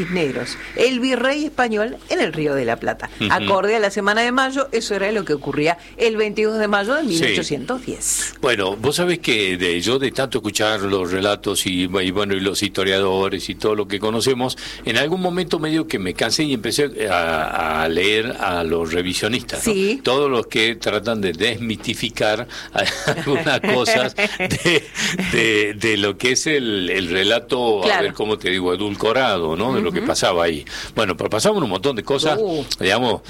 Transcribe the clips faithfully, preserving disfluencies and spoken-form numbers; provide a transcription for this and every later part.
Cisneros, el virrey español en el Río de la Plata. Uh-huh. Acorde a la Semana de Mayo, eso era lo que ocurría el veintidós de mayo de mil ochocientos diez. Sí. Bueno, vos sabés que de, yo de tanto escuchar los relatos y, y bueno y los historiadores y todo lo que conocemos, en algún momento medio que me cansé y empecé a, a leer a los revisionistas, sí. ¿no? Todos los que tratan de desmitificar algunas cosas de, de, de lo que es el, el relato, claro. A ver cómo te digo, edulcorado, ¿no? De uh-huh. lo que pasaba ahí. Bueno, pero pasamos un montón de cosas, uh, digamos,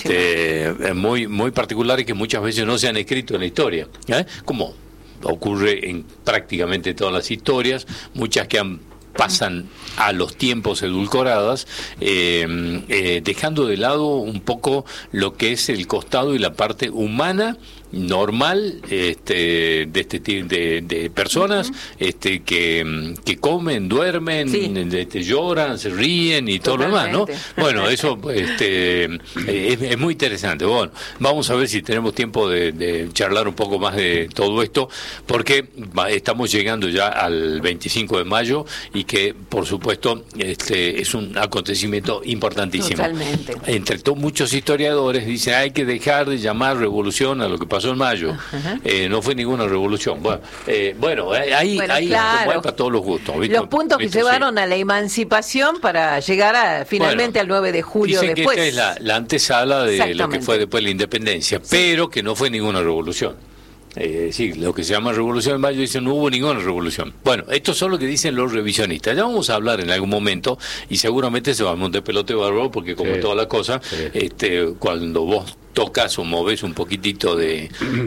este, muy muy particulares que muchas veces no se han escrito en la historia, ¿eh? Como ocurre en prácticamente todas las historias, muchas que han pasan a los tiempos edulcoradas, eh, eh, dejando de lado un poco lo que es el costado y la parte humana normal este, de este tipo de, de personas uh-huh. este, que, que comen, duermen, sí. este, lloran, se ríen y todo Totalmente. Lo demás, ¿no? Bueno, eso este, es, es muy interesante. Bueno, vamos a ver si tenemos tiempo de, de charlar un poco más de todo esto, porque estamos llegando ya al veinticinco de mayo y que, por supuesto, este, es un acontecimiento importantísimo. Totalmente. Entre todos, muchos historiadores dicen hay que dejar de llamar revolución a lo que pasó en mayo. Uh-huh. Eh, no fue ninguna revolución. Bueno, eh, bueno ahí, bueno, ahí claro. hay para todos los gustos. ¿Viste? Los puntos que ¿Viste? llevaron sí. a la emancipación para llegar a, finalmente bueno, al nueve de julio dicen después. Que esta es la, la antesala de lo que fue después la independencia, sí. pero que no fue ninguna revolución. Eh, sí, lo que se llama Revolución de Mayo, dicen no hubo ninguna revolución. Bueno, esto son lo que dicen los revisionistas. Ya vamos a hablar en algún momento y seguramente se va a montar pelote bárbaro porque como sí, toda la cosa, sí. este, cuando vos tocas o moves un poquitito de,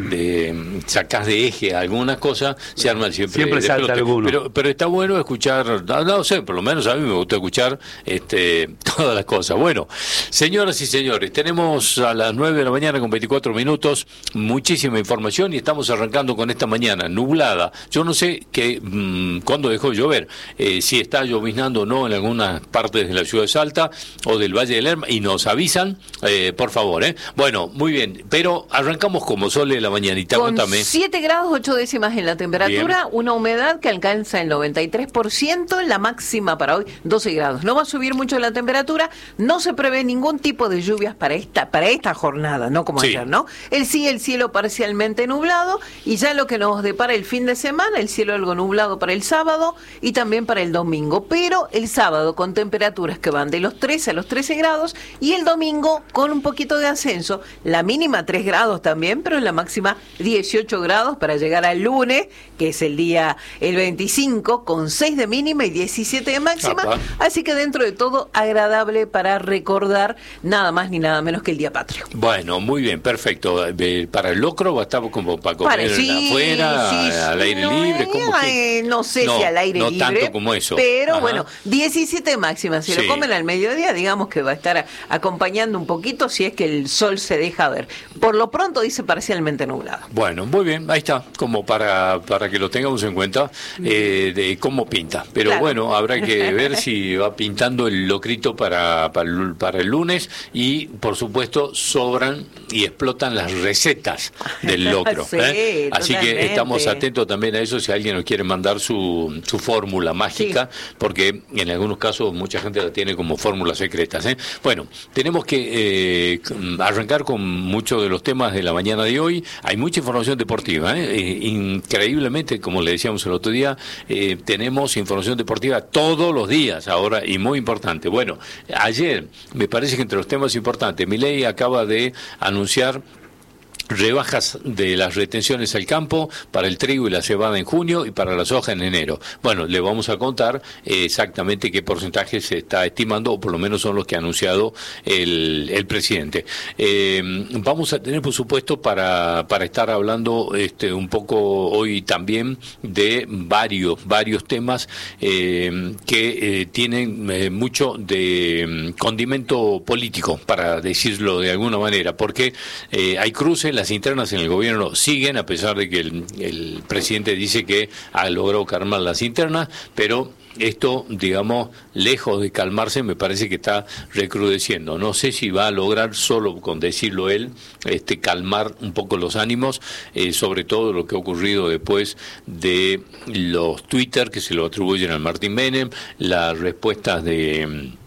de sacás de eje alguna cosa, se arma siempre, siempre de salta alguno. Pero, pero está bueno escuchar, no, no sé, por lo menos a mí me gusta escuchar este, todas las cosas. Bueno, señoras y señores, tenemos a las nueve de la mañana con veinticuatro minutos, muchísima información y estamos arrancando con esta mañana nublada. Yo no sé que, mmm, cuándo dejó de llover, eh, si está lloviznando o no en algunas partes de la ciudad de Salta o del Valle del Lerma, y nos avisan, eh, por favor, ¿eh? Bueno, muy bien, pero arrancamos como sole la mañanita, con contame. siete grados ocho décimas en la temperatura, bien. Una humedad que alcanza el noventa y tres por ciento, la máxima para hoy doce grados. No va a subir mucho la temperatura, no se prevé ningún tipo de lluvias para esta para esta jornada, no como sí. ayer, ¿no? El sí, el cielo parcialmente nublado y ya lo que nos depara el fin de semana, el cielo algo nublado para el sábado y también para el domingo, pero el sábado con temperaturas que van de los trece a los trece grados y el domingo con un poquito de ascenso. La mínima tres grados también, pero la máxima dieciocho grados para llegar al lunes, que es el día el veinticinco, con seis de mínima y diecisiete de máxima. Apa. Así que dentro de todo agradable para recordar nada más ni nada menos que el Día Patrio. Bueno, muy bien, perfecto. Para el locro va a estar como para comer para, sí, afuera, sí, al aire no, libre. ¿Cómo que? No sé no, si al aire no libre. No tanto como eso. Pero Ajá. bueno, diecisiete de máxima. Si sí. lo comen al mediodía, digamos que va a estar acompañando un poquito si es que el sol se deja ver. Por lo pronto dice parcialmente nublado. Bueno, muy bien, ahí está, como para para que lo tengamos en cuenta eh, de cómo pinta. Pero claro. bueno, habrá que ver si va pintando el locrito para, para, el, para el lunes y, por supuesto, sobran y explotan las recetas del locro. sí, ¿eh? Así totalmente. que estamos atentos también a eso si alguien nos quiere mandar su, su fórmula mágica, sí. porque en algunos casos mucha gente la tiene como fórmulas secretas. ¿eh? Bueno, tenemos que eh, arrancar con muchos de los temas de la mañana de hoy. Hay mucha información deportiva, ¿eh? Eh, increíblemente, como le decíamos el otro día, eh, tenemos información deportiva todos los días ahora y muy importante. Bueno, ayer me parece que entre los temas importantes, Milei acaba de anunciar rebajas de las retenciones al campo para el trigo y la cebada en junio y para la soja en enero. Bueno, le vamos a contar eh, exactamente qué porcentaje se está estimando, o por lo menos son los que ha anunciado el, el presidente. Eh, vamos a tener, por supuesto, para, para estar hablando este, un poco hoy también de varios, varios temas eh, que eh, tienen eh, mucho de condimento político, para decirlo de alguna manera, porque eh, hay cruces. Las internas en el gobierno siguen, a pesar de que el, el presidente dice que ha logrado calmar las internas, pero esto, digamos, lejos de calmarse, me parece que está recrudeciendo. No sé si va a lograr, solo con decirlo él, este calmar un poco los ánimos, eh, sobre todo lo que ha ocurrido después de los Twitter que se lo atribuyen al Martín Menem, las respuestas de